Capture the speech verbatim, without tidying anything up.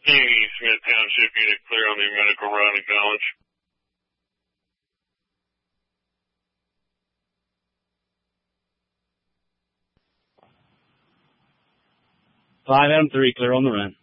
Jamie Smith Township unit clear on the medical run, acknowledge. five M three, clear on the run.